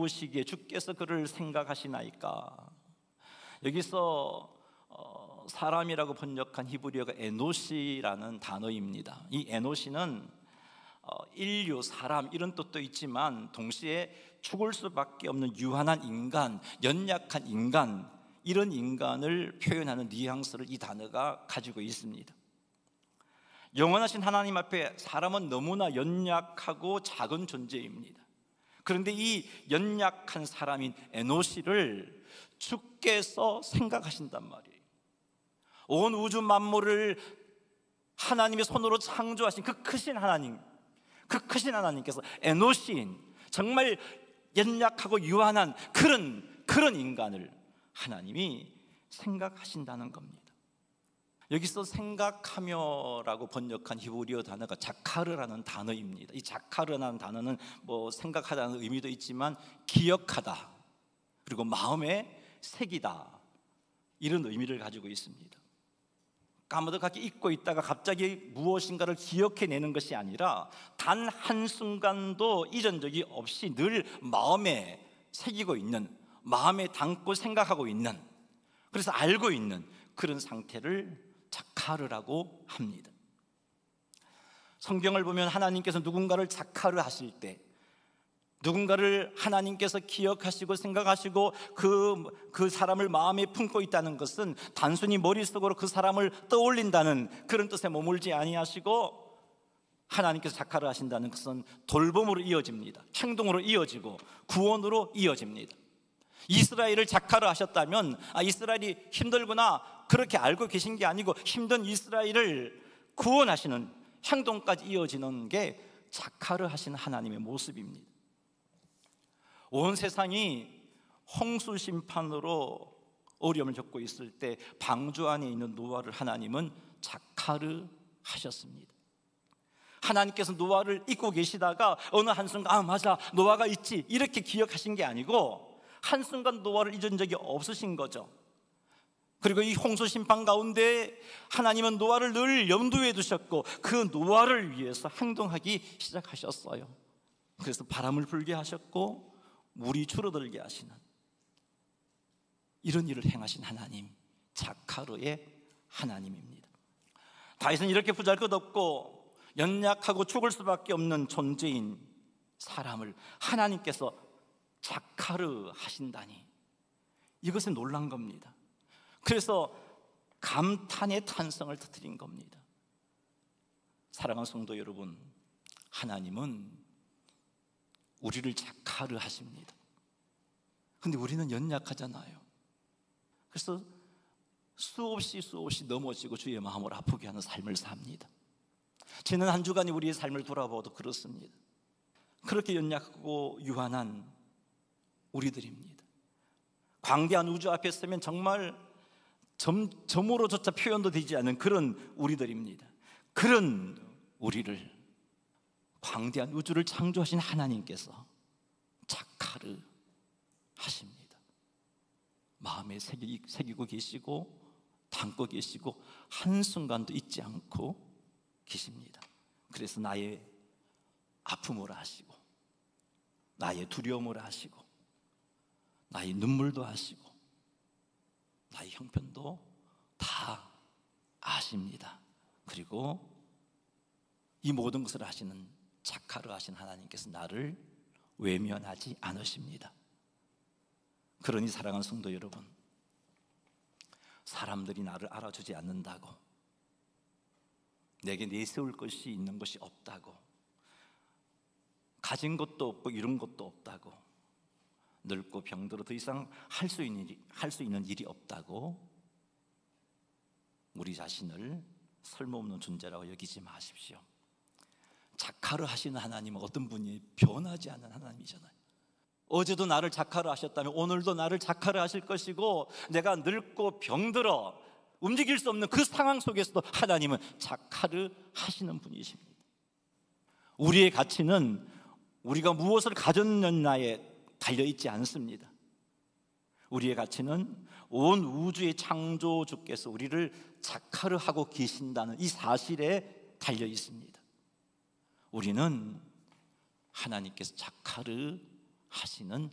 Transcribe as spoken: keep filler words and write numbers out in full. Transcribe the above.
누구시기에 주께서 그를 생각하시나이까? 여기서 어, 사람이라고 번역한 히브리어가 에노시라는 단어입니다. 이 에노시는 어, 인류, 사람 이런 뜻도 있지만 동시에 죽을 수밖에 없는 유한한 인간, 연약한 인간, 이런 인간을 표현하는 뉘앙스를 이 단어가 가지고 있습니다. 영원하신 하나님 앞에 사람은 너무나 연약하고 작은 존재입니다. 그런데 이 연약한 사람인 에노시를 주께서 생각하신단 말이에요. 온 우주 만물을 하나님의 손으로 창조하신 그 크신 하나님, 그 크신 하나님께서 에노시인, 정말 연약하고 유한한 그런 그런 인간을 하나님이 생각하신다는 겁니다. 여기서 생각하며라고 번역한 히브리어 단어가 자카르라는 단어입니다. 이 자카르라는 단어는 뭐 생각하다는 의미도 있지만 기억하다, 그리고 마음에 새기다, 이런 의미를 가지고 있습니다. 까무득하게 잊고 있다가 갑자기 무엇인가를 기억해내는 것이 아니라 단 한순간도 잊은 적이 없이 늘 마음에 새기고 있는, 마음에 담고 생각하고 있는, 그래서 알고 있는 그런 상태를 자카르라고 합니다. 성경을 보면 하나님께서 누군가를 자카르 하실 때, 누군가를 하나님께서 기억하시고 생각하시고 그, 그 사람을 마음에 품고 있다는 것은 단순히 머릿속으로 그 사람을 떠올린다는 그런 뜻에 머물지 아니하시고, 하나님께서 자카르 하신다는 것은 돌봄으로 이어집니다. 행동으로 이어지고 구원으로 이어집니다. 이스라엘을 자카르 하셨다면 아, 이스라엘이 힘들구나 그렇게 알고 계신 게 아니고 힘든 이스라엘을 구원하시는 행동까지 이어지는 게 자카르 하시는 하나님의 모습입니다. 온 세상이 홍수 심판으로 어려움을 겪고 있을 때 방주 안에 있는 노아를 하나님은 자카르 하셨습니다. 하나님께서 노아를 잊고 계시다가 어느 한순간 아 맞아 노아가 있지 이렇게 기억하신 게 아니고 한순간 노아를 잊은 적이 없으신 거죠. 그리고 이 홍수 심판 가운데 하나님은 노아를 늘 염두에 두셨고 그 노아를 위해서 행동하기 시작하셨어요. 그래서 바람을 불게 하셨고 물이 줄어들게 하시는 이런 일을 행하신 하나님, 자카르의 하나님입니다. 다윗은 이렇게 보잘것없고 연약하고 죽을 수밖에 없는 존재인 사람을 하나님께서 자카르 하신다니, 이것은 놀란 겁니다. 그래서 감탄의 탄성을 터뜨린 겁니다. 사랑하는 성도 여러분, 하나님은 우리를 자카르 하십니다. 근데 우리는 연약하잖아요. 그래서 수없이 수없이 넘어지고 주의 마음을 아프게 하는 삶을 삽니다. 지난 한 주간이 우리의 삶을 돌아보아도 그렇습니다. 그렇게 연약하고 유한한 우리들입니다. 광대한 우주 앞에 서면 정말 점, 점으로조차 표현도 되지 않는 그런 우리들입니다. 그런 우리를 광대한 우주를 창조하신 하나님께서 자카르 하십니다. 마음에 새기, 새기고 계시고 담고 계시고 한순간도 잊지 않고 계십니다. 그래서 나의 아픔을 아시고 나의 두려움을 아시고 나의 눈물도 아시고 나의 형편도 다 아십니다. 그리고 이 모든 것을 아시는 자카르 하신 하나님께서 나를 외면하지 않으십니다. 그러니 사랑하는 성도 여러분, 사람들이 나를 알아주지 않는다고, 내게 내세울 것이 있는 것이 없다고, 가진 것도 없고 이룬 것도 없다고, 늙고 병들어 더 이상 할 수 있는 일이, 할 수 있는 일이 없다고 우리 자신을 쓸모없는 존재라고 여기지 마십시오. 자카르 하시는 하나님은 어떤 분이 변하지 않는 하나님이잖아요. 어제도 나를 자카르 하셨다면 오늘도 나를 자카르 하실 것이고, 내가 늙고 병들어 움직일 수 없는 그 상황 속에서도 하나님은 자카르 하시는 분이십니다. 우리의 가치는 우리가 무엇을 가졌느냐에 달려있지 않습니다. 우리의 가치는 온 우주의 창조주께서 우리를 자카르 하고 계신다는 이 사실에 달려 있습니다. 우리는 하나님께서 자카르 하시는